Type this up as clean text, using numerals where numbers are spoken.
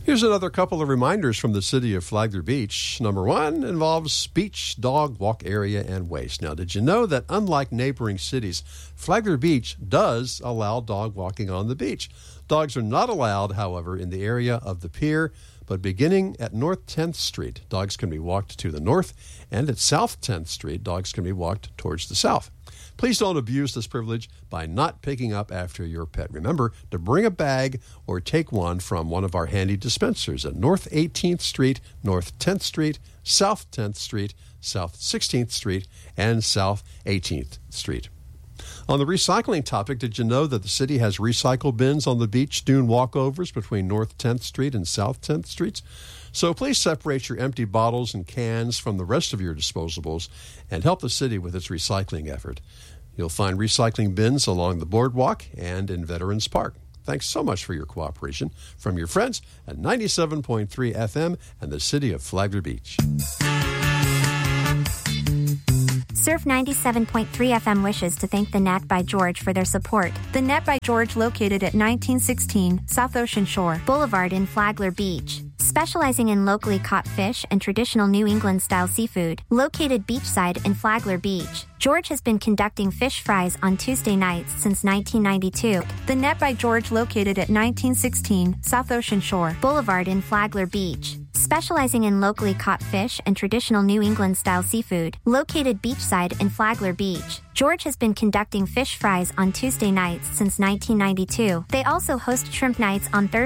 Here's another couple of reminders from the city of Flagler Beach. Number one involves beach, dog, walk area, and waste. Now, did you know that unlike neighboring cities, Flagler Beach does allow dog walking on the beach? Dogs are not allowed, however, in the area of the pier, but beginning at North 10th Street, dogs can be walked to the north, and at South 10th Street, dogs can be walked towards the south. Please don't abuse this privilege by not picking up after your pet. Remember to bring a bag or take one from one of our handy dispensers at North 18th Street, North 10th Street, South 10th Street, South 16th Street, and South 18th Street. On the recycling topic, did you know that the city has recycle bins on the beach dune walkovers between North 10th Street and South 10th Streets? So please separate your empty bottles and cans from the rest of your disposables and help the city with its recycling effort. You'll find recycling bins along the boardwalk and in Veterans Park. Thanks so much for your cooperation from your friends at 97.3 FM and the city of Flagler Beach. Surf 97.3 FM wishes to thank the Net by George for their support. The Net by George, located at 1916 South Ocean Shore Boulevard in Flagler Beach. Specializing in locally caught fish and traditional New England-style seafood, located beachside in Flagler Beach. George has been conducting fish fries on Tuesday nights since 1992. The Net by George, located at 1916 South Ocean Shore Boulevard in Flagler Beach. Specializing in locally caught fish and traditional New England-style seafood, located beachside in Flagler Beach. George has been conducting fish fries on Tuesday nights since 1992. They also host shrimp nights on Thursday